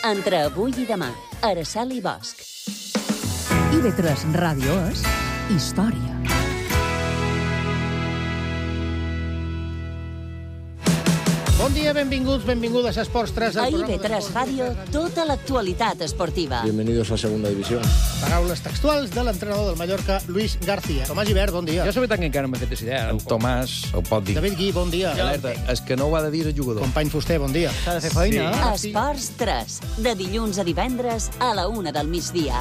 Entre avui i demà, Araceli Bosch. IB3 Ràdio és història. Bon dia, benvinguts, benvingudes a Esports 3. A IB3 Ràdio, tota l'actualitat esportiva. Bienvenidos a Segunda División. Paraules textuals de l'entrenador del Mallorca, Luis García. Tomàs Gibert, bon dia. Jo sabia que encara no m'he fet idea. En Tomàs ho pot dir. David Gui, bon dia. Alerta, és que no ho ha de dir el jugador. Company Fuster, bon dia. S'ha de fer feina. Sí. Esports 3, de dilluns a divendres a la 1 del migdia.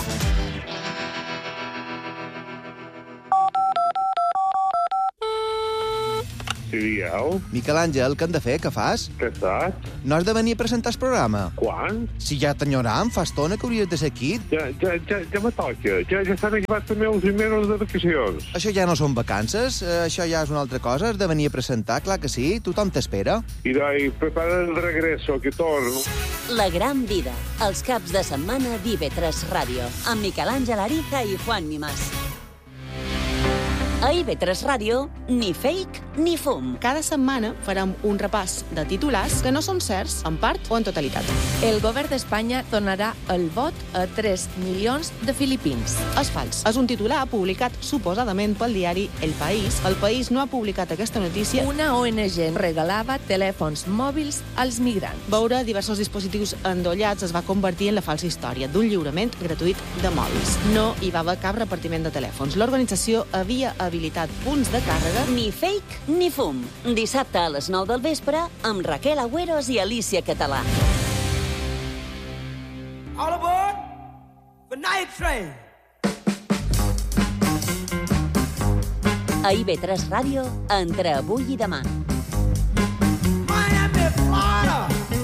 Sí, dieu. Miquel Àngel, què hem de fer? Què fas? Què estàs? No has de venir a presentar el programa? Quan? Si ja t'enyoram, fa estona que hauries de ser aquí. Ja me toca. Ja estan acabats també els primeros de vacacions. Això ja no són vacances, això ja és una altra cosa. Has de venir a presentar, clar que sí. Tothom t'espera. I dai, prepara el regreso, que torno. La gran vida, els caps de setmana d'IB3 Ràdio, amb Miquel Àngel Ariza i Juan Mimás. A IB3 Ràdio, ni fake ni fum. Cada setmana farem un repàs de titulars que no són certs, en part o en totalitat. El govern d'Espanya donarà el vot a 3 milions de filipins. És fals. És un titular publicat suposadament pel diari El País. El País no ha publicat aquesta notícia. Una ONG regalava telèfons mòbils als migrants. Veure diversos dispositius endollats es va convertir en la falsa història d'un lliurament gratuït de mòbils. No hi va haver cap repartiment de telèfons. L'organització havia habilitat punts de càrrega. Ni fake ni fum. Dissabte a les 9 del vespre amb Raquel Agüeros i Alicia Català. All aboard the night train. A IB3 Ràdio, entre avui i demà. Miami, Florida.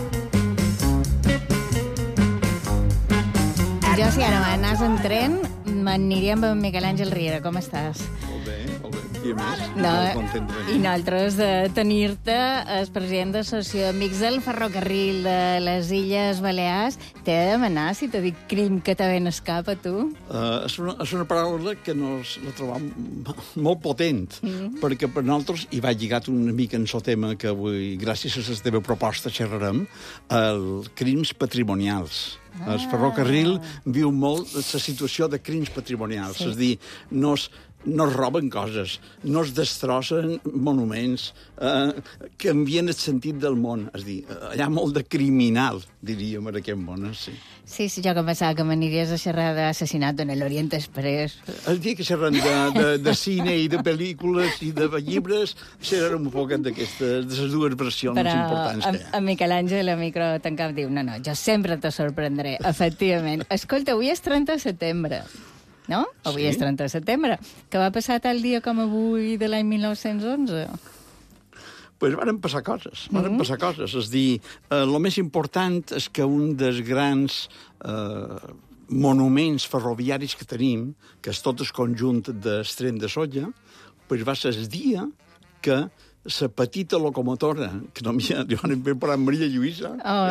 Jo, si ara m'anàs en tren, m'aniria amb en Miquel Àngel Riera. Com estàs? Molt bé. I a més, No, molt content de venir. i nosaltres de tenir-te, el president de l'Associació d'Amics del Ferrocarril de les Illes Balears. T'he de demanar si t'ha dit crim que te ben escapa, tu. És una paraula que la trobam molt potent, perquè per nosaltres, i va lligat una mica en el tema que avui, gràcies a la teva proposta, xerrarem, els crims patrimonials. El ferrocarril viu molt la situació de crims patrimonials, és a dir, no es roben coses, no es destrossen monuments, canvien el sentit del món. És a dir, hi ha molt de criminal, diríem, en aquest món, sí. Sí, jo que pensava que m'aniries a xerrar d'assassinat en l'Orient Express. El dia que xerrem de cine i de pel·lícules i de llibres, xerrarem un poc d'aquestes, de les dues versions importants que hi ha. Però Miquel Àngel, a micro tancat, diu, no, jo sempre te sorprendré, efectivament. Escolta, avui és 30 de setembre. No? Avui és 30 de setembre. Què va passar tal dia com avui de l'any 1911? Pues varen passar coses, És dir, el més important és que un dels grans monuments ferroviaris que tenim, que és tot el conjunt del tren de Sóller, pues va ser el dia que la petita locomotora, que no m'hi van per Maria Lluïsa,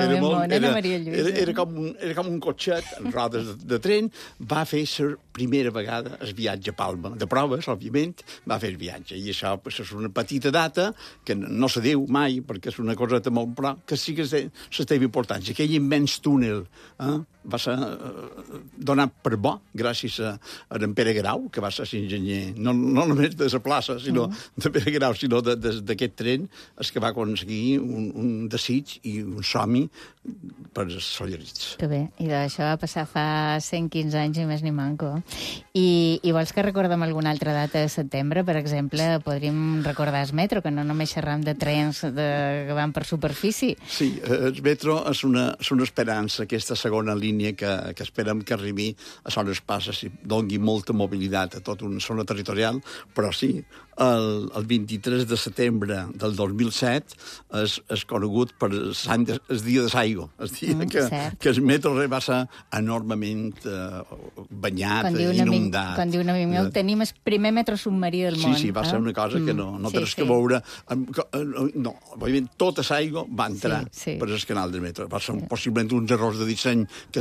era com un cotxet amb rodes de tren, va fer la primera vegada el viatge a Palma. De proves, òbviament, va fer el viatge. I això pues, és una petita data que no se diu mai, perquè és una coseta molt, però que sí que la teva importància. Aquell immens túnel va ser donat per bo gràcies a en Pere Guerau, que va ser enginyer, no només de la plaça, sinó de Pere Guerau, sinó d'aquest tren, és que va aconseguir un desig i un somni per als sollerits. Que bé, i d'això va passar fa 115 anys i més ni manco. I vols que recordem alguna altra data de setembre? Per exemple, podríem recordar el metro, que no només xerram de trens que van per superfície. Sí, el metro és una esperança, aquesta segona línia que esperem que arribi a zones passes i doni molta mobilitat a tota una zona territorial, però sí, el 23 de setembre del 2007 és conegut per el dia de Saigo, el dia que el metro va ser enormement banyat, inundat. Quan diu un amic meu, tenim el primer metro submarí del món. Sí, va ser una cosa que no tens que veure. No, òbviament, tot a Saigo va entrar per el canal del metro. Va ser possiblement uns errors de disseny que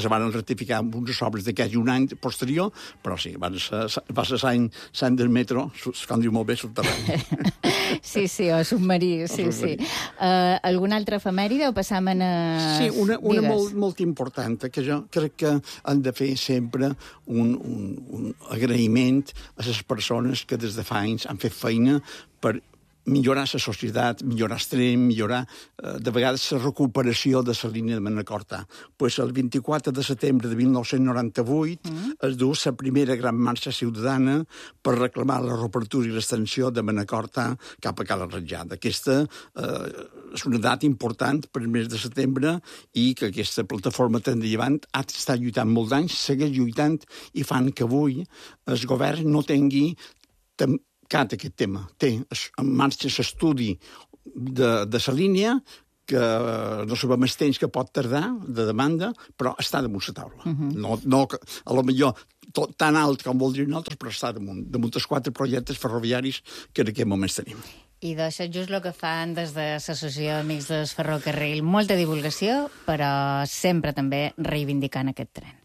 es van rectificar amb unes obres de quasi un any posterior, però sí, va ser l'any del metro, com diu molt bé, subterrani. Sí, o submarí, sí. Alguna altra efemèride o passam a... Sí, una molt important, que jo crec que han de fer sempre un agraïment a les persones que des de fa anys han fet feina per millorar la societat, millorar el tren, millorar, de vegades, la recuperació de la línia de Manacor-Ta. Pues el 24 de setembre de 1998 es du la primera gran marxa ciutadana per reclamar la reobertura i l'extensió de Manacor-Ta cap a Cala Ratjada. Aquesta és una data important per el mes de setembre i que aquesta plataforma Tren de Llevant ha estat lluitant molts anys, segueix lluitant i fan que avui el govern no tingui aquest tema. Té en marxa l'estudi de la línia, que no sabem el temps que pot tardar de demanda, però està damunt la taula. No, a lo millor tan alt com voldríem nosaltres, però està damunt els 4 projectes ferroviaris que en aquest moment tenim. I d'això just el que fan des de l'Associació d'Amics del Ferrocarril. Molta divulgació, però sempre també reivindicant aquest tren.